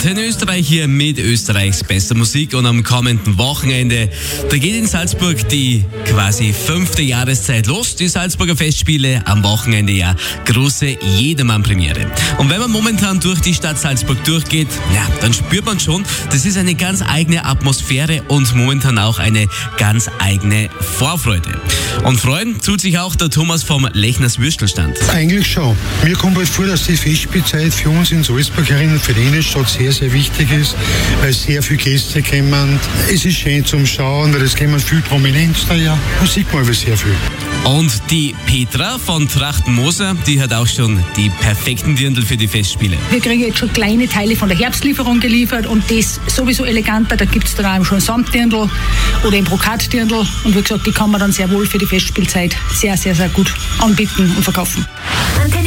in Österreich hier mit Österreichs bester Musik und am kommenden Wochenende, da geht in Salzburg die quasi 5. Jahreszeit los. Die Salzburger Festspiele am Wochenende, ja, große Jedermann-Premiere. Und wenn man momentan durch die Stadt Salzburg durchgeht, ja, dann spürt man schon, das ist eine ganz eigene Atmosphäre und momentan auch eine ganz eigene Vorfreude. Und freuen tut sich auch der Thomas vom Lechners Würstelstand. Eigentlich schon. Mir kommt halt vor, dass die Festspielzeit für uns in Salzburgerinnen, für die Innenstadt sehr, sehr wichtig ist, weil sehr viele Gäste kommen. Es ist schön zum Schauen, weil es kommen viel Prominenz daher. Da sieht man aber sehr viel. Und die Petra von Trachtenmoser, die hat auch schon die perfekten Dirndl für die Festspiele. Wir kriegen jetzt schon kleine Teile von der Herbstlieferung geliefert und das sowieso eleganter. Da gibt es dann auch schon Samtdirndl oder ein Brokatdirndl. Und wie gesagt, die kann man dann sehr wohl für die Festspielzeit sehr, sehr, sehr gut anbieten und verkaufen.